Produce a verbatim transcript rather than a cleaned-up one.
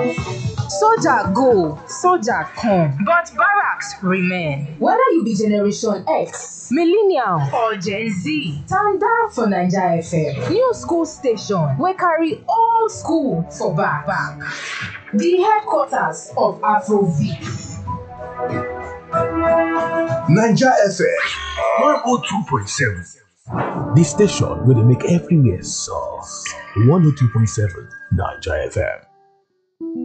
Soldier go, soldier come, but barracks remain. Whether you be Generation X, Millennial or Gen Z, stand down for Naija F M. New school station wey carry old school for back. back. The headquarters of Afrobeat. Naija F M one oh two point seven. The station where they make everywhere soft. one oh two point seven Naija F M.